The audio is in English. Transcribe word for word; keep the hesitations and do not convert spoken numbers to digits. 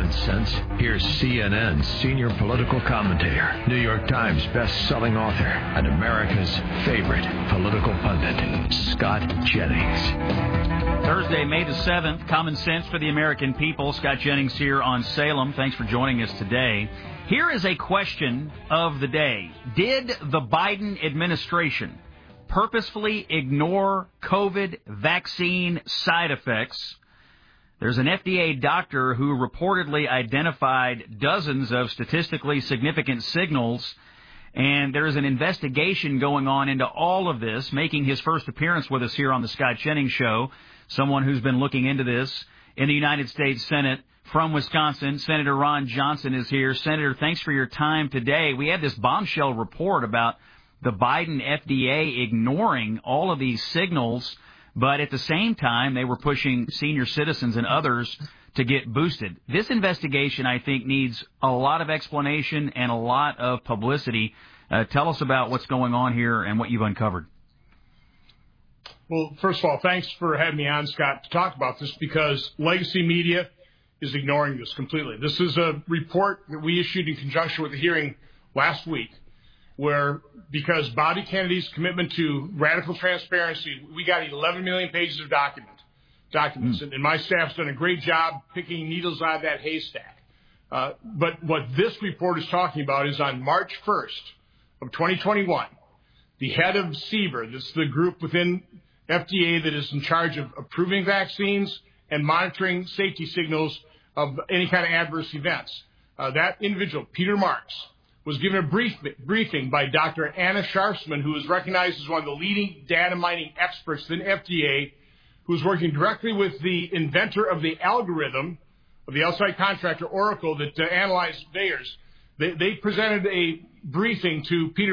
Common Sense, here's C N N's senior political commentator, New York Times best-selling author, and America's favorite political pundit, Scott Jennings. Thursday, May the seventh, Common Sense for the American people. Scott Jennings here on Salem. Thanks for joining us today. Here is a question of the day. Did the Biden administration purposefully ignore COVID vaccine side effects? There's an F D A doctor who reportedly identified dozens of statistically significant signals, and there is an investigation going on into all of this. Making his first appearance with us here on the Scott Jennings Show, someone who's been looking into this in the United States Senate from Wisconsin, Senator Ron Johnson is here. Senator, thanks for your time today. We had this bombshell report about the Biden F D A ignoring all of these signals, but at the same time, they were pushing senior citizens and others to get boosted. This investigation, I think, needs a lot of explanation and a lot of publicity. Uh, tell us about what's going on here and what you've uncovered. Well, first of all, thanks for having me on, Scott, to talk about this, because legacy media is ignoring this completely. This is a report that we issued in conjunction with the hearing last week, where, because Bobby Kennedy's commitment to radical transparency, we got eleven million pages of document, documents, mm. and my staff's done a great job picking needles out of that haystack. Uh, but what this report is talking about is on March first of twenty twenty-one, the head of CBER, this is the group within F D A that is in charge of approving vaccines and monitoring safety signals of any kind of adverse events. Uh, that individual, Peter Marks, was given a brief, briefing by Doctor Anna Sharfsman, who is recognized as one of the leading data mining experts in F D A, who is working directly with the inventor of the algorithm of the outside contractor, Oracle, that uh, analyzed Bayer's. They, they presented a briefing to Peter